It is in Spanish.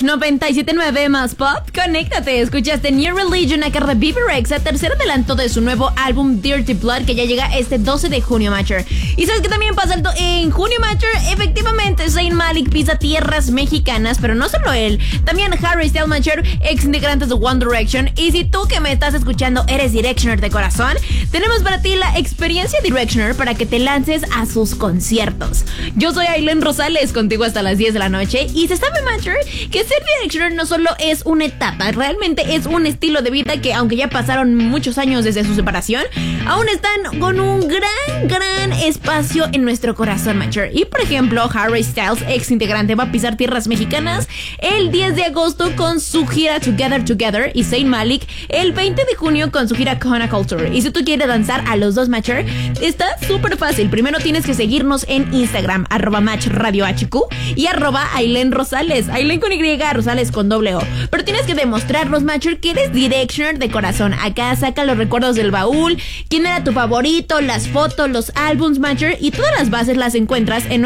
97.9 más pop. Conéctate, escuchaste New Religion a cargo de Bebe Rexha, tercer adelanto de su nuevo álbum Dirty Blood, que ya llega este 12 de junio, Matcher. Y sabes que también pasa en junio, Matcher. Efectivamente, Zayn Malik pisa tierras mexicanas, pero no solo él, también Harry Styles, Matcher, ex integrantes de One Direction. Y si tú que me estás escuchando eres Directioner de corazón, tenemos para ti la experiencia Directioner para que te lances a sus conciertos. Yo soy Ailén Rosales, contigo hasta las 10 de la noche. Y se sabe, Matcher, que ser Directioner no solo es una etapa, realmente es un estilo de vida que, aunque ya pasaron muchos años desde su separación, aún están con un gran espacio en nuestro corazón, Matcher. Y por ejemplo, Harry Styles, ex integrante, va a pisar tierras mexicanas el 10 de agosto con su gira Together, y Zayn Malik el 20 de junio con su gira Kona Culture. Y si tú quieres danzar a los dos, Matcher, está súper fácil. Primero tienes que seguirnos en Instagram, @MatchRadioHQ y @Ailén Rosales, Ailén con Y, Rosales con doble O. Pero tienes que demostrarnos, Matcher, que eres Directioner de corazón. Acá saca los recuerdos del baúl, quién era tu favorito, las fotos, los álbums, Matcher, y todas las bases las encuentras en